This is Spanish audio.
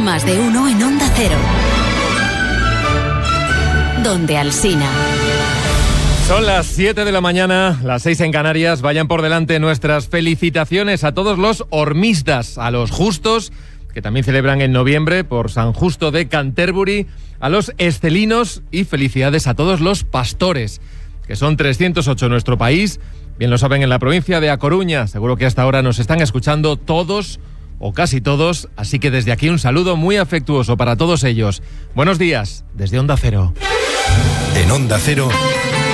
Más de uno en Onda Cero. Donde Alsina. Son las 7 de la mañana, las 6 en Canarias. Vayan por delante nuestras felicitaciones a todos los hormistas, a los justos, que también celebran en noviembre por San Justo de Canterbury, a los estelinos y felicidades a todos los pastores, que son 308 en nuestro país. Bien lo saben en la provincia de A Coruña. Seguro que hasta ahora nos están escuchando todos o casi todos, así que desde aquí un saludo muy afectuoso para todos ellos. Buenos días, desde Onda Cero. En Onda Cero,